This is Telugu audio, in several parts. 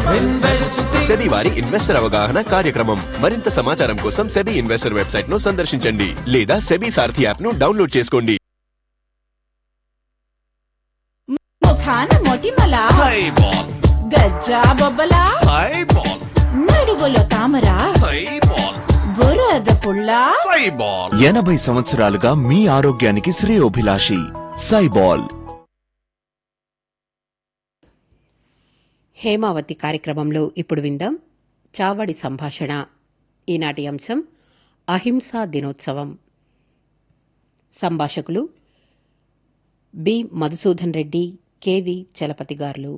సెబీ వారి ఇన్వెస్టర్ అవగాహన కార్యక్రమం. మరింత సమాచారం కోసం సెబీ ఇన్వెస్టర్ వెబ్సైట్ ను సందర్శించండి లేదా సెబీ సారథి యాప్ ను డౌన్లోడ్ చేసుకోండి. ముఖాన మొటిమల గజ్జా బొబ్బల నడుగులో తామర బురద పుల్ల 80 సంవత్సరాలుగా మీ ఆరోగ్యానికి శ్రేయోభిలాషి సైబాల్. హేమావతి కార్యక్రమంలో ఇప్పుడు విందాం చావడి సంభాషణ. ఈనాటి అంశం అహింసా దినోత్సవం. సంభాషకులు బి మధుసూదన్ రెడ్డి, కెవి చలపతి గారులు.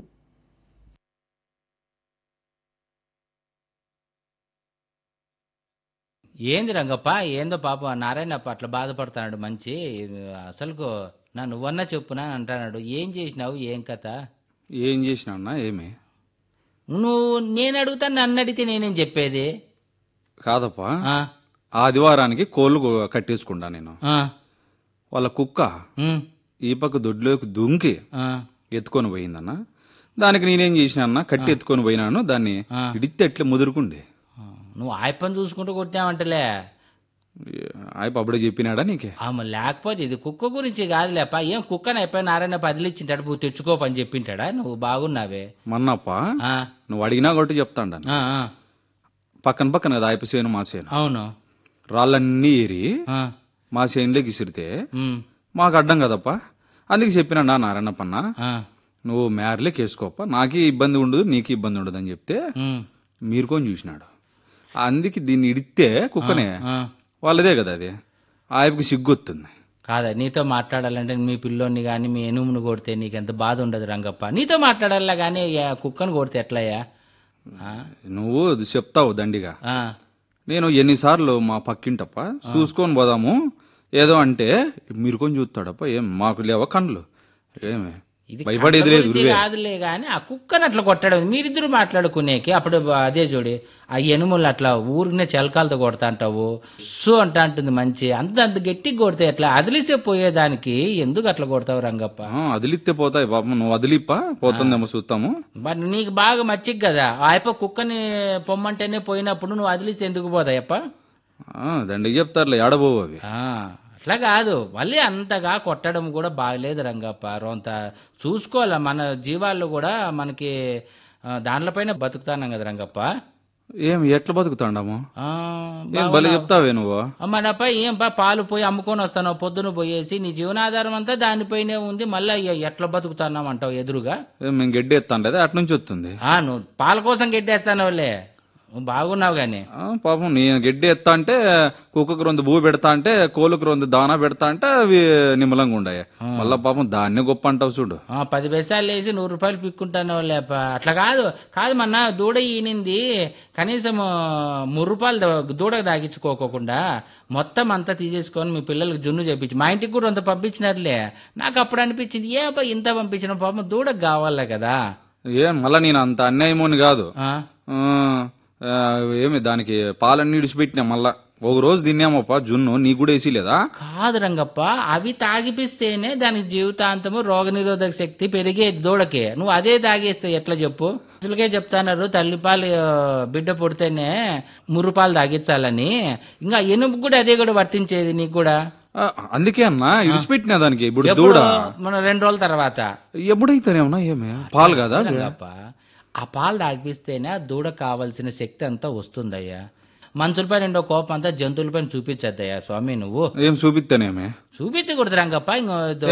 ఏంది రంగప్ప, ఏందో పాప నారాయణప్ప అట్లా బాధపడుతున్నాడు. మంచి అసలుకు నువ్వన్నా చెప్పునా అంటున్నాడు. ఏం చేసినావు, ఏం కథ? ఏం చేసినా అన్నా? ఏమి నువ్వు నేను అడుగుతాను, నన్ను అడిగితే నేనేం చెప్పేది? కాదప్పా, ఆ, ఆదివారానికి కోళ్ళు కట్టేసుకుంటా నేను. ఆ, వాళ్ళ కుక్క ఉమ్, ఈ పక్క దొడ్లోకి దుంకి ఆ, ఎత్తుకొని పోయిందన్న. దానికి నేనేం చేసినా అన్న, కట్టి ఎత్తుకొని పోయినాను. దాన్ని ఇడితే ఎట్లా ముదురుకుండే. నువ్వు ఆయప్పని చూసుకుంటూ కొట్టావంటలే. ఆయప్ప అప్పుడే చెప్పినాడా నీకే? లేకపోతే ఇది కుక్క గురించి కాదులేప. ఏం కుక్కని అయిపోయి నారాయణ పదిలిచ్చింటాడు, నువ్వు తెచ్చుకో పని చెప్పింటాడా? నువ్వు బాగున్నావే మన్నప్ప. ఆ, నువ్వు అడిగినా కొట్టి చెప్తాండ. ఆ, ఆ, పక్కన పక్కన కదా ఆయప్ప సేను మా సేను. అవును. రాళ్ళన్నీ ఏరి ఆ, మా సేనులోకి ఇసిరితే ఉమ్, మాకు అడ్డం కదప్ప. అందుకే చెప్పినా నారాయణప్పన్న, ఆ, నువ్వు మేరలేకి వేసుకోప్ప, నాకే ఇబ్బంది ఉండదు నీకు ఇబ్బంది ఉండదు అని చెప్తే ఉమ్, మీరుకొని చూసినాడు. అందుకే దీన్ని ఇడితే కుక్కనే ఆ. వాళ్ళదే కదా అది. ఆయనకు సిగ్గొస్తుంది. కాదా, నీతో మాట్లాడాలంటే మీ పిల్లోని కానీ మీ ఎనుమును కొడితే నీకెంత బాధ ఉండదు రంగప్ప. నీతో మాట్లాడాలా కానీ కుక్కను కొడితే ఎట్లయ్యా? ఆ, నువ్వు చెప్తావు దండిగా. ఆ, నేను ఎన్నిసార్లు మా పక్కింటప్ప చూసుకొని పోదాము ఏదో అంటే మీరుకొని చూస్తాడప్ప. ఏం మాకు లేవా కండ్లు? ఏమి ఇది భయపడేది లేదు. గురించి కాదులే గాని ఆ కుక్కను అట్లా కొట్టడం మీరిద్దరు మాట్లాడుకునేకి. అప్పుడు అదే చూడి ఆ ఎనుములు అట్లా ఊరికనే చెలకాలతో కొడతా అంటావు, సో అంటా అంటుంది. మంచి అంత అంత గట్టిగా కొడితే ఎట్లా అదిలిసే పోయేదానికి ఎందుకు అట్లా కొడతావు రంగప్ప? అదిలిస్తే పోతాయి పాపం. నువ్వు అదిలిప్ప పోతుందేమో చూస్తాము. బట్ నీకు బాగా మచ్చిక్ కదా, ఆయప్ప కుక్కని పొమ్మంటేనే పోయినప్పుడు నువ్వు అదిలిసి ఎందుకు పోతాయప్ప? దండిగా చెప్తారులే, ఆడబోవు అవి. అట్లా కాదు, మళ్ళీ అంతగా కొట్టడం కూడా బాగలేదు రంగప్ప. అంత చూసుకోవాలా, మన జీవాలు కూడా మనకి దానిపైన బతుకుతాన్నాం కదా రంగప్ప. ఏం ఎట్లా బతుకుతాండాము? ఏం భలే చెప్తావే నువ్వు. మనపై ఏం పాలు పోయి అమ్ముకొని వస్తాను, పొద్దున పోయేసి నీ జీవనాధారం అంతా దానిపైనే ఉంది. మళ్ళీ ఎట్లా బతుకుతున్నాం అంటావు ఎదురుగా? మేము గడ్డి ఎత్తాం లేదా అటు నుంచి వస్తుంది. నువ్వు పాల కోసం గడ్డేస్తాను వాళ్ళే. నువ్వు బాగున్నావు గాని. పాపం నేను గడ్డి ఎత్తా అంటే కుక్కకు 2 భూ పెడతా అంటే కోళ్ళకు 2 దానా పెడతా అంటే అవి నిమ్మలంగా ఉండాయి. మళ్ళా పాపం దాన్నే గొప్ప అంటావు చూడు. 10 పైసలు వేసి 100 రూపాయలు పిక్కుంటాను వాళ్ళే. అట్లా కాదు కాదు మొన్న దూడ ఈనింది, కనీసం 3 రూపాయలు దూడకు దాగించుకోకుండా మొత్తం అంతా తీసేసుకొని మీ పిల్లలకు జున్ను చేపించి మా ఇంటికి కూడా అంత పంపించినారులే. నాకు అప్పుడు అనిపించింది, ఏ అబ్బా ఇంత పంపించిన, పాపం దూడకు కావాలే కదా. ఏం మళ్ళా నేను అంత అన్యాయమోని కాదు. ఏమి దానికి పాలన్నీ ఇడిచిపెట్టినా మళ్ళా ఒక రోజు తిన్నామప్ప జున్ను. నీకు కూడా వేసి లేదా? కాదు రంగప్ప, అవి తాగిపిస్తేనే దానికి జీవితాంతము రోగనిరోధక శక్తి పెరిగేది దూడకే. నువ్వు అదే తాగేస్తే ఎట్లా చెప్పు? అసలుకే చెప్తాన్నారు తల్లిపాలు బిడ్డ పుడితేనే 3 రూపాయలు తాగించాలని. ఇంకా ఎనుపు కూడా అదే కూడా వర్తించేది నీకు కూడా. అందుకే అన్నా ఇడిచిపెట్టినా దానికి. ఇప్పుడు దూడ మన 2 రోజుల తర్వాత ఎప్పుడైతేనేమన్నా ఏమే పాలు కదా రంగప్ప, ఆ పాలు తాగిపిస్తేనే ఆ దూడ కావాల్సిన శక్తి అంతా వస్తుందయ్యా. మనుషులపై రెండో కోపం అంతా జంతువులపైన చూపించద్దయ్యా స్వామి. నువ్వు ఏం చూపిస్తానేమే? చూపించకూడదు రంగప్ప.